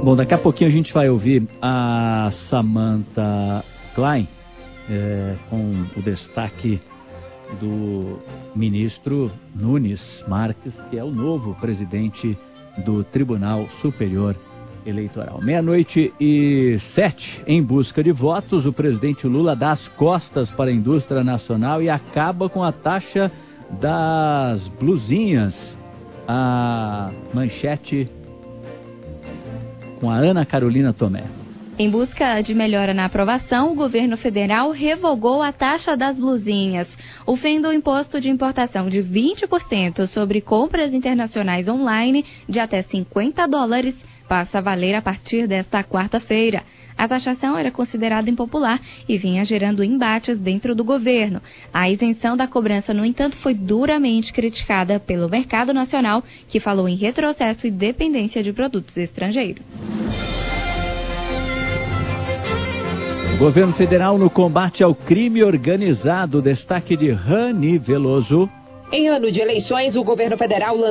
Bom, daqui a pouquinho a gente vai ouvir a Samantha Klein com o destaque do ministro Nunes Marques, que é o novo presidente do Tribunal Superior Eleitoral. 12:07, em busca de votos, o presidente Lula dá as costas para a indústria nacional e acaba com a taxa das blusinhas. A manchete com a Ana Carolina Tomé. Em busca de melhora na aprovação, o governo federal revogou a taxa das blusinhas. O fim do imposto de importação de 20% sobre compras internacionais online de até $50 passa a valer a partir desta quarta-feira. A taxação era considerada impopular e vinha gerando embates dentro do governo. A isenção da cobrança, no entanto, foi duramente criticada pelo mercado nacional, que falou em retrocesso e dependência de produtos estrangeiros. Governo federal no combate ao crime organizado. Destaque de Rani Veloso. Em ano de eleições, o governo federal